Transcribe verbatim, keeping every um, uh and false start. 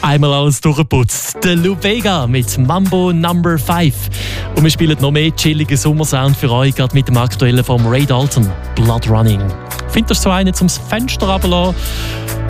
Einmal alles durchgeputzt. Der Lou Bega mit Mambo Number fünf. Und wir spielen noch mehr chilligen Sommersound für euch, gerade mit dem aktuellen vom Ray Dalton, Blood Running. Ich finde, das ist so einer zum Fenster runterlassen.